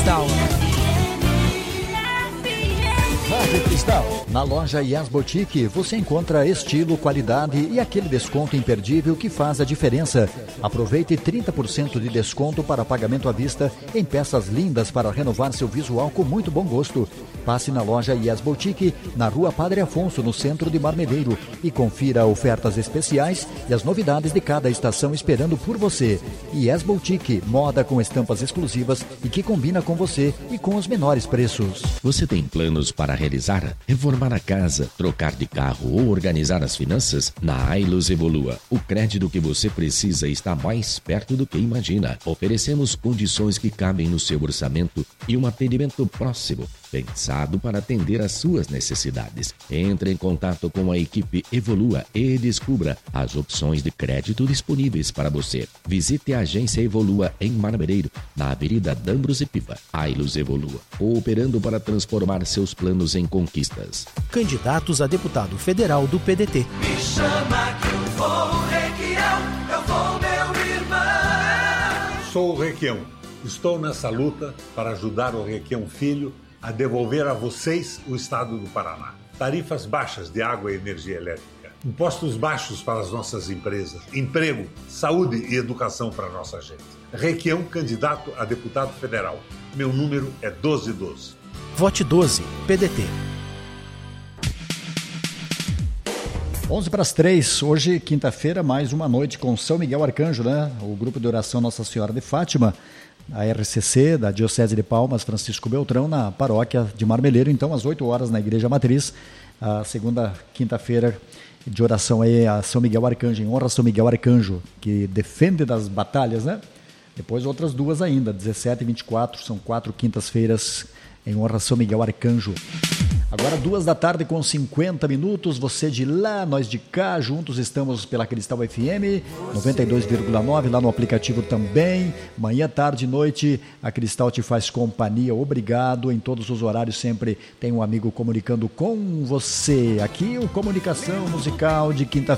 Cristal. Rádio Cristal. Na loja Yes Boutique você encontra estilo, qualidade e aquele desconto imperdível que faz a diferença. Aproveite 30% de desconto para pagamento à vista em peças lindas para renovar seu visual com muito bom gosto. Passe na loja Yes Boutique, na Rua Padre Afonso, no centro de Marmeleiro, e confira ofertas especiais e as novidades de cada estação esperando por você. Yes Boutique, moda com estampas exclusivas e que combina com você e com os menores preços. Você tem planos para realizar? Reformar a casa, trocar de carro ou organizar as finanças? Na Ailos Evolua, o crédito que você precisa está mais perto do que imagina. Oferecemos condições que cabem no seu orçamento e um atendimento próximo, pensado para atender às suas necessidades. Entre em contato com a equipe Evolua e descubra as opções de crédito disponíveis para você. Visite a agência Evolua em Marmeleiro, na Avenida Dambros e Piva. Ailos Evolua, cooperando para transformar seus planos em conquistas. Candidatos a deputado federal do PDT. Me chama que eu vou, Requião, eu vou, meu irmão. Sou o Requião. Estou nessa luta para ajudar o Requião Filho a devolver a vocês o estado do Paraná. Tarifas baixas de água e energia elétrica, impostos baixos para as nossas empresas, emprego, saúde e educação para a nossa gente. Requião, candidato a deputado federal. Meu número é 1212. Vote 12, PDT. 11:03, hoje, quinta-feira, mais uma noite com São Miguel Arcanjo, né? O grupo de oração Nossa Senhora de Fátima, a RCC da Diocese de Palmas, Francisco Beltrão, na paróquia de Marmeleiro. Então, às 8 horas na Igreja Matriz, a segunda quinta-feira de oração aí a São Miguel Arcanjo, em honra a São Miguel Arcanjo, que defende das batalhas, né? Depois outras duas ainda, 17 e 24, são 4 quintas-feiras em honra a São Miguel Arcanjo. Agora 2h com 50 minutos, você de lá, nós de cá, juntos estamos pela Cristal FM 92,9, lá no aplicativo também. Manhã, tarde e noite, a Cristal te faz companhia, obrigado. Em todos os horários sempre tem um amigo comunicando com você. Aqui o Comunicação Musical de quinta-feira.